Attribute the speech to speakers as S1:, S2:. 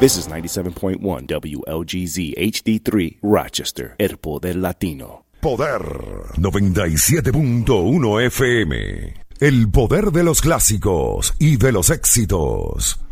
S1: This is 97.1 WLGZ HD3 Rochester, El Poder Latino.
S2: Poder 97.1 FM. El poder de los clásicos y de los éxitos.